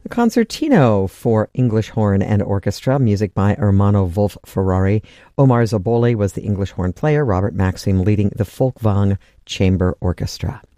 A concertino for English horn and orchestra, music by Ermanno Wolf Ferrari. Omar Zaboli was the English horn player, Robert Maxim leading the Folkwang Chamber Orchestra.